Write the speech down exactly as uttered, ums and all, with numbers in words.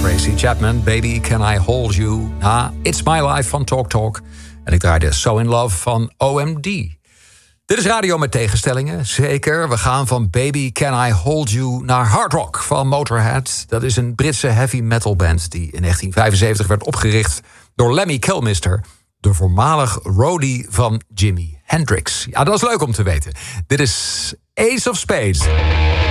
Tracy Chapman, Baby Can I Hold You. Na It's My Life van Talk Talk. En ik draaide So In Love van O M D. Dit is radio met tegenstellingen, zeker. We gaan van Baby Can I Hold You naar Hard Rock van Motorhead. Dat is een Britse heavy metal band die in negentien vijfenzeventig werd opgericht door Lemmy Kilmister, de voormalig roadie van Jimi Hendrix. Ja, dat is leuk om te weten. Dit is Ace of Spades.